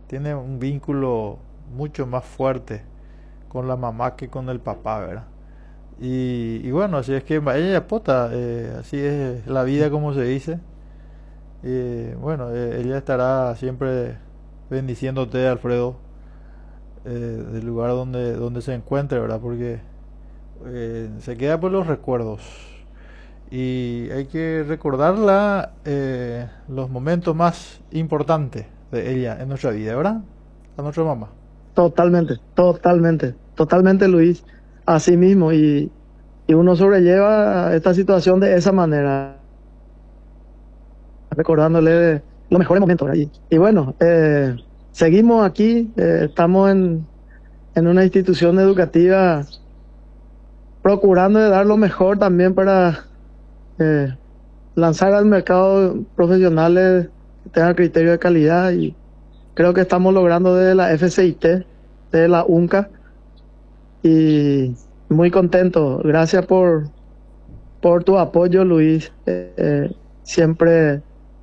tiene un vínculo mucho más fuerte con la mamá que con el papá, ¿verdad? Y bueno, así es que ella pota, así es la vida como se dice. Bueno, ella estará siempre bendiciéndote, Alfredo, del lugar donde se encuentre, ¿verdad? Porque se queda por los recuerdos. Y hay que recordarla los momentos más importantes de ella en nuestra vida, ¿verdad? A nuestra mamá. Totalmente, totalmente, totalmente, Luis. Así mismo, y uno sobrelleva esta situación de esa manera, recordándole los mejores momentos, ¿verdad? Y bueno, seguimos aquí, estamos en una institución educativa procurando de dar lo mejor también para eh, lanzar al mercado profesionales que tengan criterio de calidad, y creo que estamos logrando desde la FCIT, de la UNCA, y muy contento. Gracias por tu apoyo, Luis. Siempre,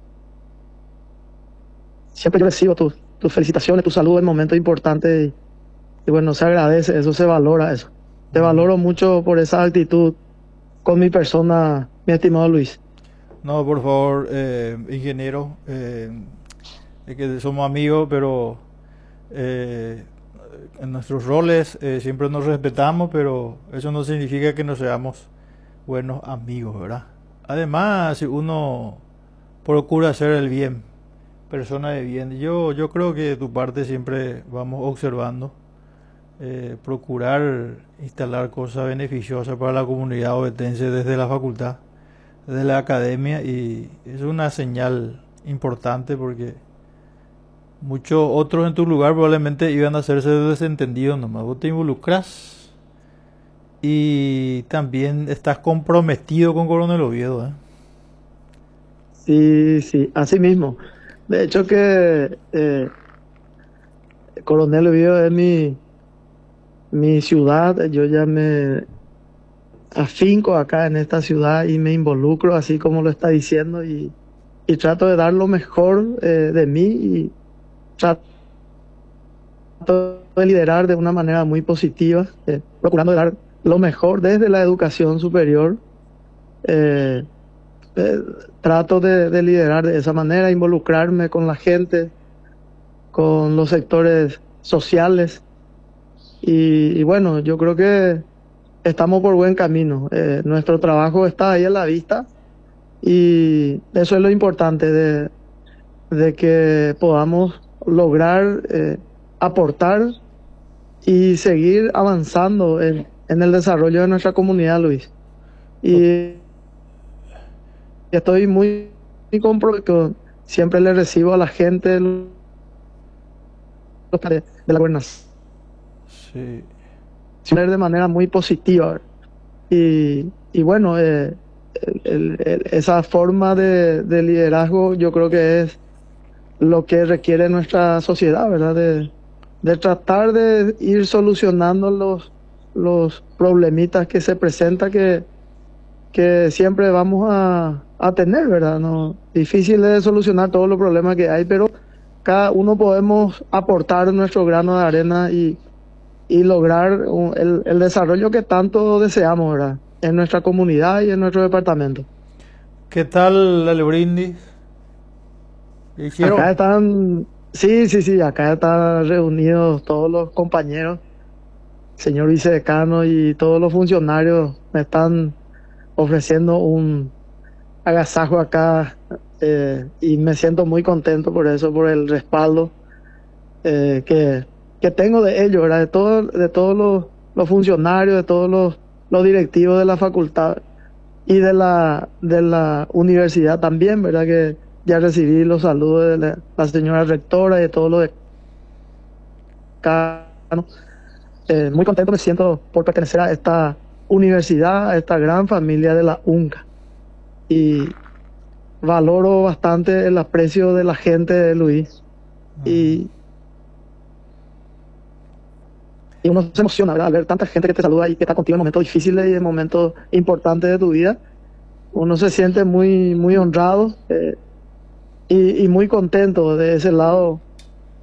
siempre yo recibo tus felicitaciones, tu salud en momentos importantes, y bueno, se agradece, eso se valora, eso. Te Mm. valoro mucho por esa actitud con mi persona, mi estimado Luis. No, por favor, ingeniero, es que somos amigos, pero eh, en nuestros roles siempre nos respetamos, pero eso no significa que no seamos buenos amigos, ¿verdad? Además, si uno procura hacer el bien, persona de bien, yo creo que de tu parte siempre vamos observando, procurar instalar cosas beneficiosas para la comunidad ovetense desde la facultad, desde la academia, y es una señal importante porque muchos otros en tu lugar probablemente iban a hacerse desentendidos nomás. Vos te involucras y también estás comprometido con Coronel Oviedo, ¿eh? Sí, sí, así mismo. De hecho que Coronel Oviedo es mi ciudad. Yo ya me afinco acá en esta ciudad y me involucro así como lo está diciendo, y trato de dar lo mejor de mí, y trato de liderar de una manera muy positiva, procurando dar lo mejor desde la educación superior. Eh, eh, Trato de liderar de esa manera, involucrarme con la gente, con los sectores sociales, y bueno, yo creo que estamos por buen camino. Nuestro trabajo está ahí a la vista, y eso es lo importante de que podamos lograr aportar y seguir avanzando en el desarrollo de nuestra comunidad, Luis. To- Y estoy muy comprometido. Siempre le recibo a la gente de la gobernación sí. de manera muy positiva. Y bueno, esa forma de liderazgo yo creo que es lo que requiere nuestra sociedad, ¿verdad? De tratar de ir solucionando los problemitas que se presentan, que siempre vamos a tener, ¿verdad? No, difícil de solucionar todos los problemas que hay, pero cada uno podemos aportar nuestro grano de arena, y lograr el desarrollo que tanto deseamos, ¿verdad? En nuestra comunidad y en nuestro departamento. ¿Qué tal el brindis? ¿Qué Acá hicieron? están, sí, sí, sí, acá están reunidos todos los compañeros, señor vicedecano, y todos los funcionarios me están ofreciendo un agasajo acá, y me siento muy contento por eso, por el respaldo eh, que, que tengo de ellos, ¿verdad? De todos los funcionarios, de todos los directivos de la facultad y de la universidad también, ¿verdad? Que ya recibí los saludos de la señora rectora y de todos los decanos. Muy contento me siento por pertenecer a esta universidad, a esta gran familia de la UNCA. Y valoro bastante el aprecio de la gente de Luis. Ujú. Y, y uno se emociona, ¿verdad? Al ver tanta gente que te saluda y que está contigo en momentos difíciles y en momentos importantes de tu vida. Uno se siente muy honrado, y muy contento de ese lado,